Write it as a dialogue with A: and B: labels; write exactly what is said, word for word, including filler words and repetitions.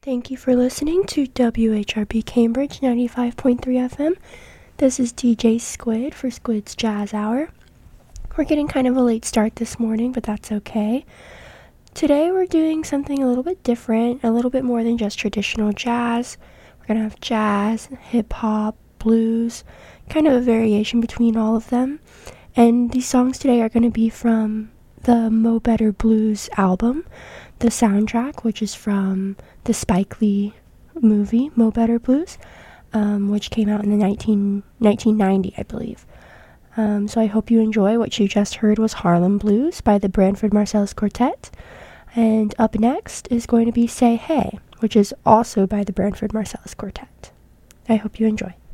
A: Thank you for listening to W H R B Cambridge ninety-five point three F M. This is D J Squid for Squid's Jazz Hour. We're getting kind of a late start this morning, but that's okay. Today we're doing something a little bit different, a little bit more than just traditional jazz. We're going to have jazz, hip-hop, blues, kind of a variation between all of them. And these songs today are going to be from the Mo Better Blues album, the soundtrack, which is from the Spike Lee movie, Mo Better Blues, um, which came out in the nineteen, nineteen ninety, I believe. Um, so I hope you enjoy. What you just heard was Harlem Blues by the Branford Marsalis Quartet. And up next is going to be Say Hey, which is also by the Branford Marsalis Quartet. I hope you enjoy.